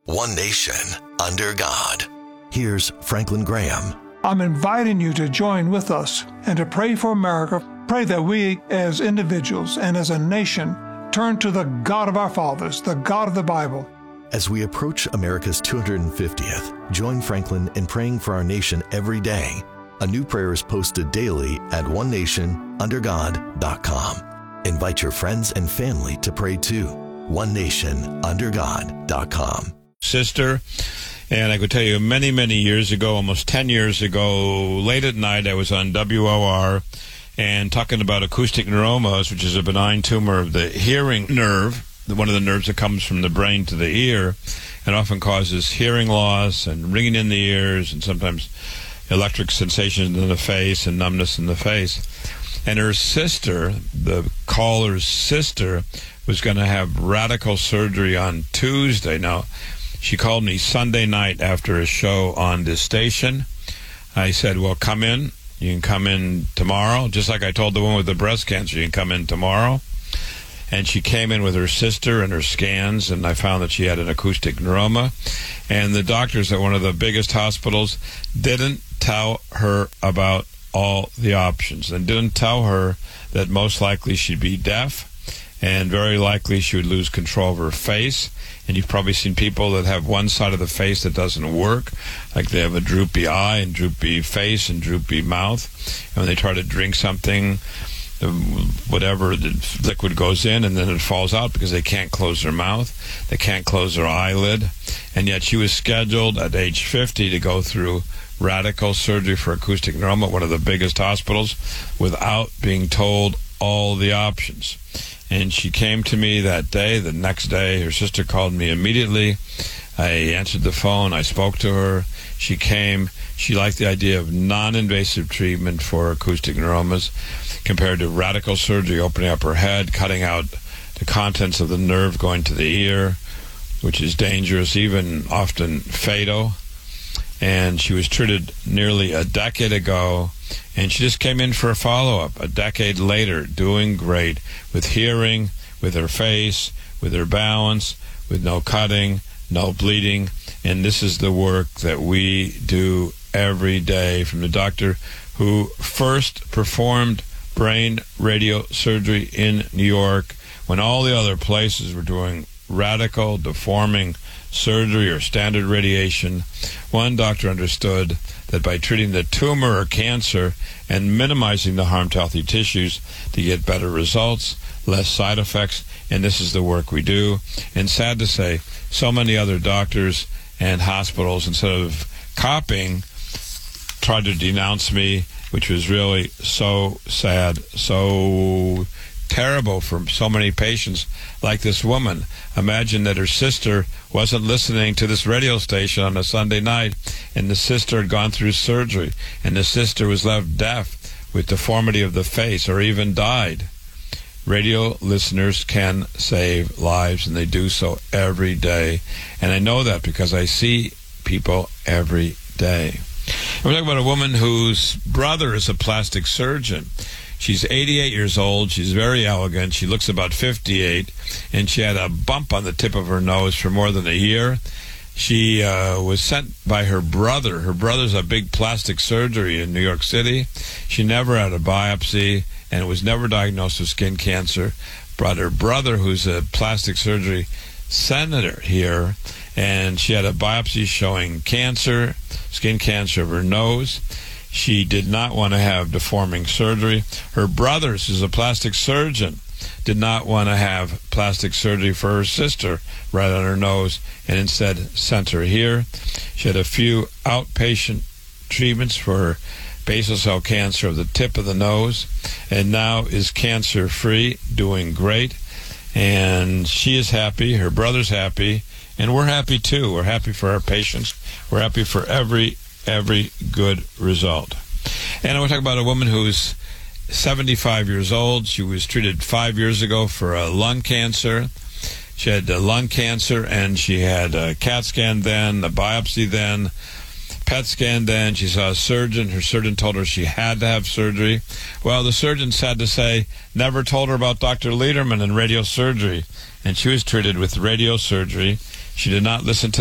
One nation, under God. Here's Franklin Graham. I'm inviting you to join with us and to pray for America. Pray that we as individuals and as a nation turn to the God of our fathers, the God of the Bible. As we approach America's 250th, join Franklin in praying for our nation every day. A new prayer is posted daily at onenationundergod.com. Invite your friends and family to pray too. onenationundergod.com. Sister, and I could tell you many years ago, almost 10 years ago, late at night, I was on WOR and talking about acoustic neuromas, which is a benign tumor of the hearing nerve, one of the nerves that comes from the brain to the ear, and often causes hearing loss and ringing in the ears and sometimes electric sensations in the face and numbness in the face. And her sister, the caller's sister, was going to have radical surgery on Tuesday. Now, she called me Sunday night after a show on this station. I said, well, come in. You can come in tomorrow. Just like I told the woman with the breast cancer, you can come in tomorrow. And she came in with her sister and her scans, and I found that she had an acoustic neuroma. And the doctors at one of the biggest hospitals didn't tell her about all the options and didn't tell her that most likely she'd be deaf and very likely she would lose control of her face. And you've probably seen people that have one side of the face that doesn't work, like they have a droopy eye and droopy face and droopy mouth. And when they try to drink something, whatever, the liquid goes in and then it falls out because they can't close their mouth. They can't close their eyelid. And yet she was scheduled at age 50 to go through radical surgery for acoustic neuroma at one of the biggest hospitals without being told all the options. And she came to me that day. The next day, her sister called me immediately. I answered the phone. I spoke to her. She came. She liked the idea of non-invasive treatment for acoustic neuromas compared to radical surgery, opening up her head, cutting out the contents of the nerve going to the ear, which is dangerous, even often fatal. And she was treated nearly a decade ago, and she just came in for a follow-up a decade later, doing great with hearing, with her face, with her balance, with no cutting, no bleeding. And this is the work that we do every day from the doctor who first performed brain radio surgery in New York when all the other places were doing radical, deforming surgery or standard radiation. One doctor understood that by treating the tumor or cancer and minimizing the harm to healthy tissues to get better results, less side effects, and this is the work we do. And sad to say, so many other doctors and hospitals, instead of copying, tried to denounce me, which was really so sad, so terrible for so many patients like this woman. Imagine that her sister wasn't listening to this radio station on a Sunday night, and the sister had gone through surgery, and the sister was left deaf with deformity of the face or even died. Radio listeners can save lives, and they do so every day. And I know that because I see people every day. We're talking about a woman whose brother is a plastic surgeon. She's 88 years old. She's very elegant. She looks about 58, and she had a bump on the tip of her nose for more than a year. She was sent by her brother. Her brother's a big plastic surgery in New York City. She never had a biopsy and was never diagnosed with skin cancer. Brought her brother, who's a plastic surgery senator here, and she had a biopsy showing cancer, skin cancer of her nose. She did not want to have deforming surgery. Her brother, who's a plastic surgeon, did not want to have plastic surgery for her sister right on her nose, and instead sent her here. She had a few outpatient treatments for her basal cell cancer of the tip of the nose, and now is cancer-free, doing great. And she is happy, her brother's happy, and we're happy too. We're happy for our patients. We're happy for every good result. And I want to talk about a woman who's 75 years old. She was treated 5 years ago for lung cancer. She had lung cancer, and she had a CAT scan then, a biopsy then, PET scan then. She saw a surgeon. Her surgeon told her she had to have surgery. Well, the surgeon, sad to say, never told her about Dr. Lederman and radiosurgery, and she was treated with radiosurgery. She did not listen to